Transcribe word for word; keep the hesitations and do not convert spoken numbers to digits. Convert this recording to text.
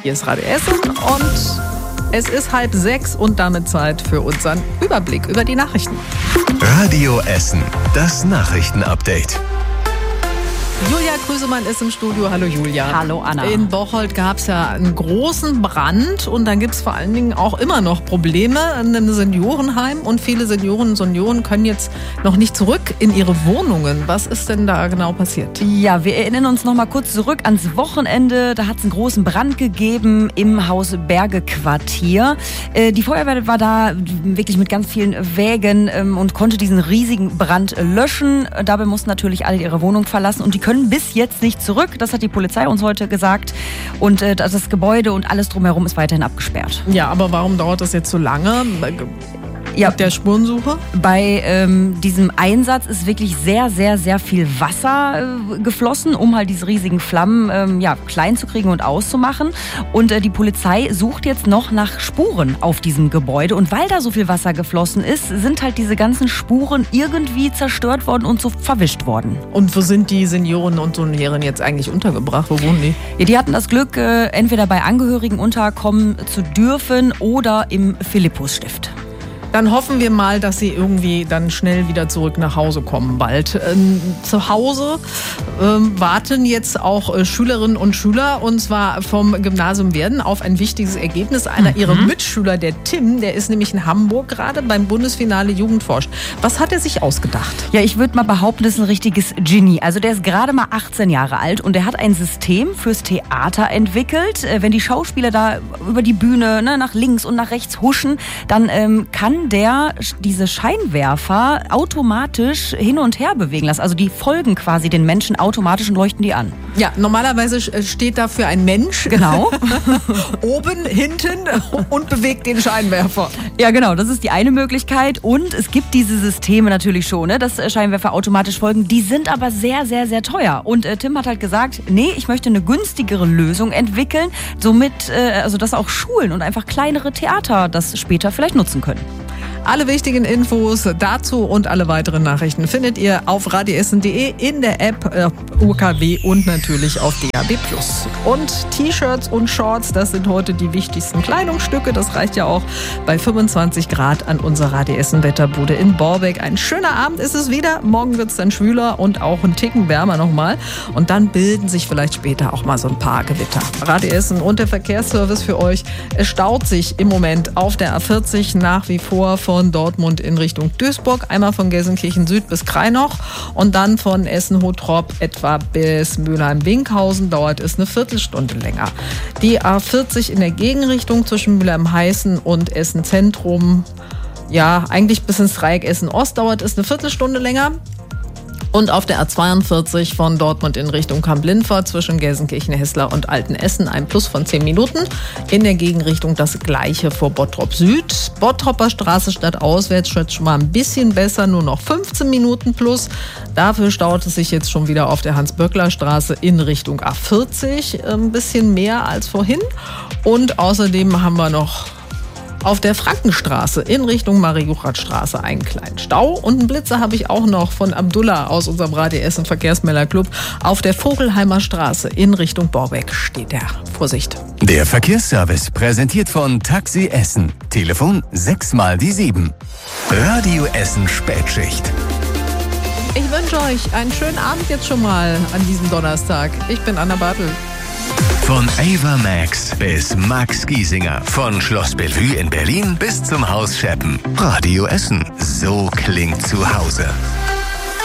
Hier ist Radio Essen und es ist halb sechs und damit Zeit für unseren Überblick über die Nachrichten. Radio Essen, das Nachrichtenupdate. Julia Krüsemann ist im Studio. Hallo Julia. Hallo Anna. In Bocholt gab es ja einen großen Brand und dann gibt es vor allen Dingen auch immer noch Probleme in einem Seniorenheim und viele Senioren und Senioren können jetzt noch nicht zurück in ihre Wohnungen. Was ist denn da genau passiert? Ja, wir erinnern uns noch mal kurz zurück ans Wochenende. Da hat es einen großen Brand gegeben im Haus Berge-Quartier. Äh, die Feuerwehr war da wirklich mit ganz vielen Wägen ähm, und konnte diesen riesigen Brand löschen. Dabei mussten natürlich alle ihre Wohnung verlassen und die können bis jetzt nicht zurück. Das hat die Polizei uns heute gesagt. Und äh, das Gebäude und alles drumherum ist weiterhin abgesperrt. Ja, aber warum dauert das jetzt so lange? Ja, der Spurensuche? Bei ähm, diesem Einsatz ist wirklich sehr, sehr, sehr viel Wasser äh, geflossen, um halt diese riesigen Flammen ähm, ja, klein zu kriegen und auszumachen. Und äh, die Polizei sucht jetzt noch nach Spuren auf diesem Gebäude. Und weil da so viel Wasser geflossen ist, sind halt diese ganzen Spuren irgendwie zerstört worden und so verwischt worden. Und wo sind die Senioren und Senioren jetzt eigentlich untergebracht? Wo wohnen die? Ja, die hatten das Glück, äh, entweder bei Angehörigen unterkommen zu dürfen oder im Philippusstift. Dann hoffen wir mal, dass sie irgendwie dann schnell wieder zurück nach Hause kommen bald. Ähm, zu Hause ähm, warten jetzt auch äh, Schülerinnen und Schüler und zwar vom Gymnasium Werden auf ein wichtiges Ergebnis. Einer mhm. ihrer Mitschüler, der Tim, der ist nämlich in Hamburg gerade beim Bundesfinale Jugendforscht. Was hat er sich ausgedacht? Ja, ich würde mal behaupten, das ist ein richtiges Genie. Also der ist gerade mal achtzehn Jahre alt und der hat ein System fürs Theater entwickelt. Äh, wenn die Schauspieler da über die Bühne ne, nach links und nach rechts huschen, dann ähm, kann der diese Scheinwerfer automatisch hin und her bewegen lassen. Also die folgen quasi den Menschen automatisch und leuchten die an. Ja, normalerweise steht dafür ein Mensch. Genau. Oben, hinten und bewegt den Scheinwerfer. Ja, genau. Das ist die eine Möglichkeit. Und es gibt diese Systeme natürlich schon, ne, dass Scheinwerfer automatisch folgen. Die sind aber sehr, sehr, sehr teuer. Und äh, Tim hat halt gesagt, nee, ich möchte eine günstigere Lösung entwickeln, somit, äh, also dass auch Schulen und einfach kleinere Theater das später vielleicht nutzen können. Alle wichtigen Infos dazu und alle weiteren Nachrichten findet ihr auf radioessen punkt de, in der App äh, U K W und natürlich auf D A B plus. Und T-Shirts und Shorts, das sind heute die wichtigsten Kleidungsstücke. Das reicht ja auch bei fünfundzwanzig Grad an unserer Radio Essen Wetterbude in Borbeck. Ein schöner Abend ist es wieder. Morgen wird es dann schwüler und auch ein Ticken wärmer nochmal. Und dann bilden sich vielleicht später auch mal so ein paar Gewitter. Radio Essen und der Verkehrsservice für euch. Es staut sich im Moment auf der A vierzig nach wie vor von Von Dortmund in Richtung Duisburg, einmal von Gelsenkirchen Süd bis Krainoch und dann von Essen-Hottrop etwa bis Mülheim-Winkhausen dauert es eine Viertelstunde länger. Die A vierzig in der Gegenrichtung zwischen Mülheim-Heißen und Essen-Zentrum, ja eigentlich bis ins Dreieck Essen-Ost dauert es eine Viertelstunde länger. Und auf der A zweiundvierzig von Dortmund in Richtung Kamp-Lindfort zwischen Gelsenkirchen-Hessler und Altenessen ein Plus von zehn Minuten. In der Gegenrichtung das gleiche vor Bottrop Süd. Bottropper Straße stadtauswärts schon mal ein bisschen besser, nur noch fünfzehn Minuten plus. Dafür staut es sich jetzt schon wieder auf der Hans-Böckler-Straße in Richtung A vierzig. Ein bisschen mehr als vorhin. Und außerdem haben wir noch auf der Frankenstraße in Richtung Marie-Juchat-Straße einen kleinen Stau. Und einen Blitzer habe ich auch noch von Abdullah aus unserem Radio Essen Verkehrsmelder-Club. Auf der Vogelheimer Straße in Richtung Borbeck steht der. Vorsicht. Der Verkehrsservice präsentiert von Taxi Essen. Telefon sechs mal die sieben. Radio Essen Spätschicht. Ich wünsche euch einen schönen Abend jetzt schon mal an diesem Donnerstag. Ich bin Anna Bartel. Von Ava Max bis Max Giesinger. Von Schloss Bellevue in Berlin bis zum Haus Scheppen. Radio Essen. So klingt zu Hause.